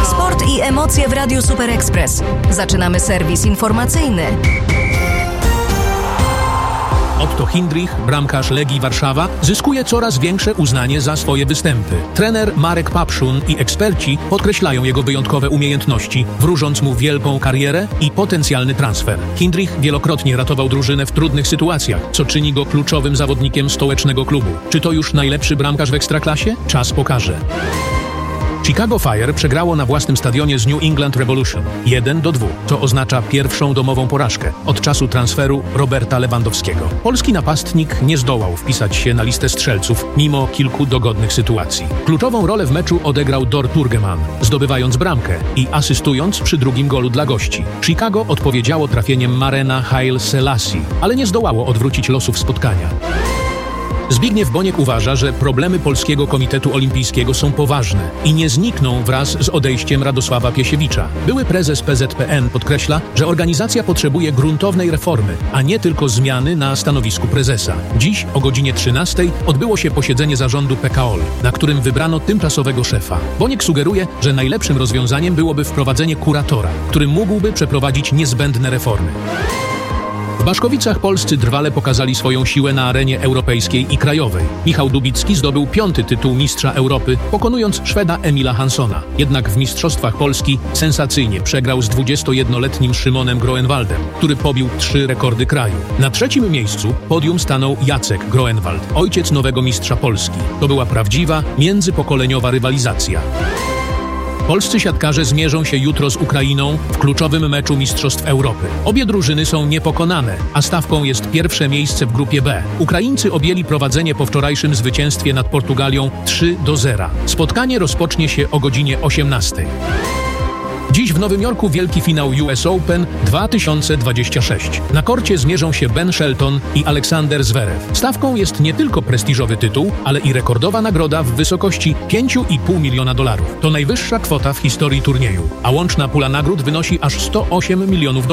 Sport i emocje w Radiu Super Express. Zaczynamy serwis informacyjny. Otto Hindrich, bramkarz Legii Warszawa, zyskuje coraz większe uznanie za swoje występy. Trener Marek Papszun i eksperci podkreślają jego wyjątkowe umiejętności, wróżąc mu wielką karierę i potencjalny transfer. Hindrich wielokrotnie ratował drużynę w trudnych sytuacjach, co czyni go kluczowym zawodnikiem stołecznego klubu. Czy to już najlepszy bramkarz w Ekstraklasie? Czas pokaże. Chicago Fire przegrało na własnym stadionie z New England Revolution 1-2, co oznacza pierwszą domową porażkę od czasu transferu Roberta Lewandowskiego. Polski napastnik nie zdołał wpisać się na listę strzelców mimo kilku dogodnych sytuacji. Kluczową rolę w meczu odegrał Dor Turgeman, zdobywając bramkę i asystując przy drugim golu dla gości. Chicago odpowiedziało trafieniem Marena Haile Selassie, ale nie zdołało odwrócić losów spotkania. Zbigniew Boniek uważa, że problemy Polskiego Komitetu Olimpijskiego są poważne i nie znikną wraz z odejściem Radosława Piesiewicza. Były prezes PZPN podkreśla, że organizacja potrzebuje gruntownej reformy, a nie tylko zmiany na stanowisku prezesa. Dziś o godzinie 13:00 odbyło się posiedzenie zarządu PKOL, na którym wybrano tymczasowego szefa. Boniek sugeruje, że najlepszym rozwiązaniem byłoby wprowadzenie kuratora, który mógłby przeprowadzić niezbędne reformy. W Baszkowicach polscy drwale pokazali swoją siłę na arenie europejskiej i krajowej. Michał Dubicki zdobył 5. tytuł mistrza Europy, pokonując Szweda Emila Hanssona. Jednak w Mistrzostwach Polski sensacyjnie przegrał z 21-letnim Szymonem Groenwaldem, który pobił 3 rekordy kraju. Na 3. miejscu podium stanął Jacek Groenwald, ojciec nowego mistrza Polski. To była prawdziwa, międzypokoleniowa rywalizacja. Polscy siatkarze zmierzą się jutro z Ukrainą w kluczowym meczu Mistrzostw Europy. Obie drużyny są niepokonane, a stawką jest pierwsze miejsce w grupie B. Ukraińcy objęli prowadzenie po wczorajszym zwycięstwie nad Portugalią 3-0. Spotkanie rozpocznie się o godzinie 18:00. Dziś w Nowym Jorku wielki finał US Open 2026. Na korcie zmierzą się Ben Shelton i Aleksander Zverev. Stawką jest nie tylko prestiżowy tytuł, ale i rekordowa nagroda w wysokości $5,5 miliona. To najwyższa kwota w historii turnieju, a łączna pula nagród wynosi aż $108 milionów.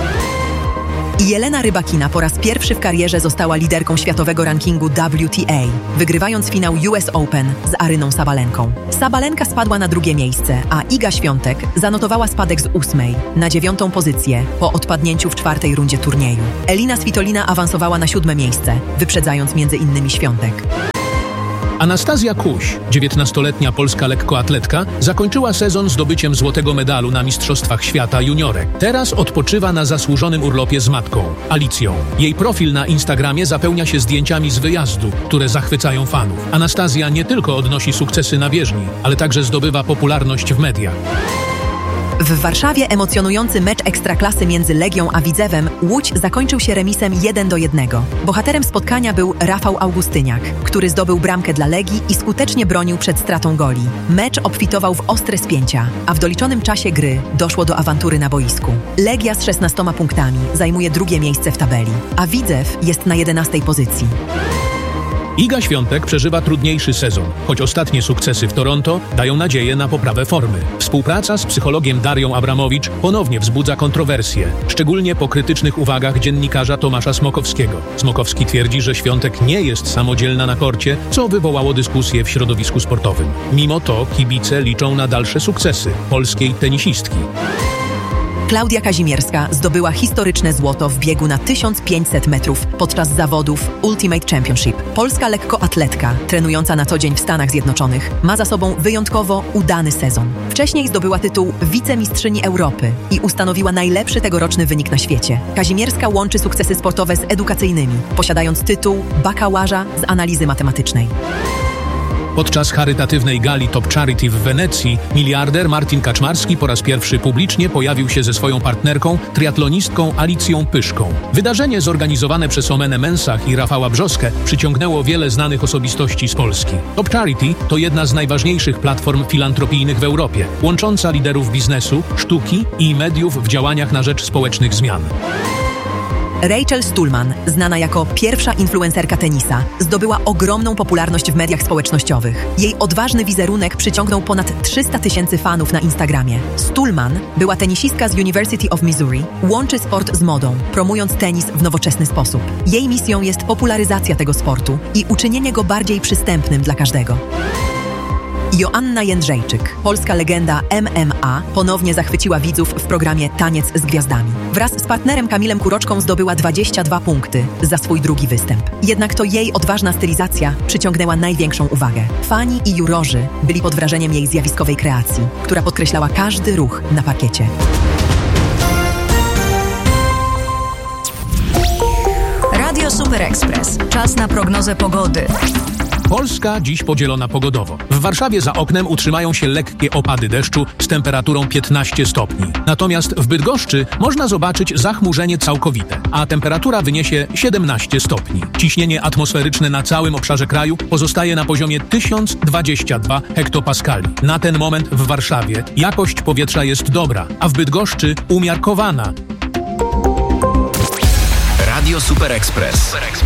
Jelena Rybakina po raz pierwszy w karierze została liderką światowego rankingu WTA, wygrywając finał US Open z Aryną Sabalenką. Sabalenka spadła na 2. miejsce, a Iga Świątek zanotowała spadek z 8. na 9. pozycję po odpadnięciu w 4. rundzie turnieju. Elina Svitolina awansowała na 7. miejsce, wyprzedzając m.in. Świątek. Anastazja Kuś, 19-letnia polska lekkoatletka, zakończyła sezon zdobyciem złotego medalu na Mistrzostwach Świata Juniorek. Teraz odpoczywa na zasłużonym urlopie z matką, Alicją. Jej profil na Instagramie zapełnia się zdjęciami z wyjazdu, które zachwycają fanów. Anastazja nie tylko odnosi sukcesy na bieżni, ale także zdobywa popularność w mediach. W Warszawie emocjonujący mecz Ekstraklasy między Legią a Widzewem Łódź zakończył się remisem 1-1. Bohaterem spotkania był Rafał Augustyniak, który zdobył bramkę dla Legii i skutecznie bronił przed stratą goli. Mecz obfitował w ostre spięcia, a w doliczonym czasie gry doszło do awantury na boisku. Legia z 16 punktami zajmuje 2. miejsce w tabeli, a Widzew jest na 11. pozycji. Iga Świątek przeżywa trudniejszy sezon, choć ostatnie sukcesy w Toronto dają nadzieję na poprawę formy. Współpraca z psychologiem Darią Abramowicz ponownie wzbudza kontrowersje, szczególnie po krytycznych uwagach dziennikarza Tomasza Smokowskiego. Smokowski twierdzi, że Świątek nie jest samodzielna na korcie, co wywołało dyskusję w środowisku sportowym. Mimo to kibice liczą na dalsze sukcesy polskiej tenisistki. Klaudia Kazimierska zdobyła historyczne złoto w biegu na 1500 metrów podczas zawodów Ultimate Championship. Polska lekkoatletka, trenująca na co dzień w Stanach Zjednoczonych, ma za sobą wyjątkowo udany sezon. Wcześniej zdobyła tytuł wicemistrzyni Europy i ustanowiła najlepszy tegoroczny wynik na świecie. Kazimierska łączy sukcesy sportowe z edukacyjnymi, posiadając tytuł bakałaża z analizy matematycznej. Podczas charytatywnej gali Top Charity w Wenecji miliarder Martin Kaczmarski po raz pierwszy publicznie pojawił się ze swoją partnerką, triatlonistką Alicją Pyszką. Wydarzenie zorganizowane przez Omenę Mensah i Rafała Brzoskę przyciągnęło wiele znanych osobistości z Polski. Top Charity to jedna z najważniejszych platform filantropijnych w Europie, łącząca liderów biznesu, sztuki i mediów w działaniach na rzecz społecznych zmian. Rachel Stulman, znana jako pierwsza influencerka tenisa, zdobyła ogromną popularność w mediach społecznościowych. Jej odważny wizerunek przyciągnął ponad 300 000 fanów na Instagramie. Stulman była tenisistka z University of Missouri, łączy sport z modą, promując tenis w nowoczesny sposób. Jej misją jest popularyzacja tego sportu i uczynienie go bardziej przystępnym dla każdego. Joanna Jędrzejczyk, polska legenda MMA, ponownie zachwyciła widzów w programie Taniec z Gwiazdami. Wraz z partnerem Kamilem Kuroczką zdobyła 22 punkty za swój drugi występ. Jednak to jej odważna stylizacja przyciągnęła największą uwagę. Fani i jurorzy byli pod wrażeniem jej zjawiskowej kreacji, która podkreślała każdy ruch na parkiecie. Radio Super Express. Czas na prognozę pogody. Polska dziś podzielona pogodowo. W Warszawie za oknem utrzymają się lekkie opady deszczu z temperaturą 15 stopni. Natomiast w Bydgoszczy można zobaczyć zachmurzenie całkowite, a temperatura wyniesie 17 stopni. Ciśnienie atmosferyczne na całym obszarze kraju pozostaje na poziomie 1022 hektopaskali. Na ten moment w Warszawie jakość powietrza jest dobra, a w Bydgoszczy umiarkowana. Radio Super Express.